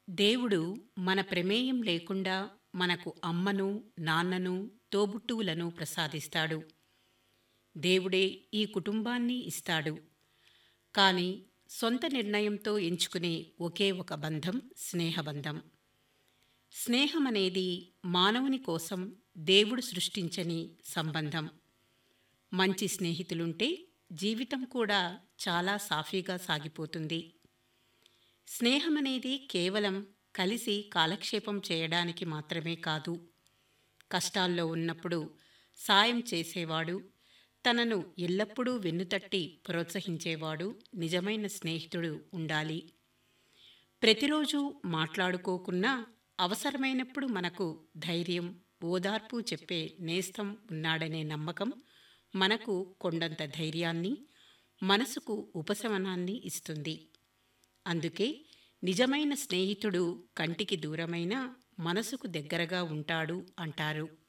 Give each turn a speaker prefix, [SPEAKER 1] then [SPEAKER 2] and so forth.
[SPEAKER 1] దేవుడు మన ప్రమేయం లేకుండా మనకు అమ్మను, నాన్నను, తోబుట్టువులను ప్రసాదిస్తాడు. దేవుడే ఈ కుటుంబాన్ని ఇస్తాడు. కానీ సొంత నిర్ణయంతో ఎంచుకునే ఒకే ఒక బంధం స్నేహబంధం. స్నేహమనేది మానవుని కోసం దేవుడు సృష్టించని సంబంధం. మంచి స్నేహితులుంటే జీవితం కూడా చాలా సాఫీగా సాగిపోతుంది. స్నేహమనేది కేవలం కలిసి కాలక్షేపం చేయడానికి మాత్రమే కాదు. కష్టాల్లో ఉన్నప్పుడు సాయం చేసేవాడు, తనను ఎల్లప్పుడూ వెన్నుతట్టి ప్రోత్సహించేవాడు నిజమైన స్నేహితుడు ఉండాలి. ప్రతిరోజు మాట్లాడుకోకున్నా అవసరమైనప్పుడు మనకు ధైర్యం, ఓదార్పు చెప్పే నేస్తం ఉన్నాడనే నమ్మకం మనకు కొండంత ధైర్యాన్ని, మనసుకు ఉపశమనాన్ని ఇస్తుంది. అందుకే నిజమైన స్నేహితుడు కంటికి దూరమైన మనసుకు దగ్గరగా ఉంటాడు అంటారు.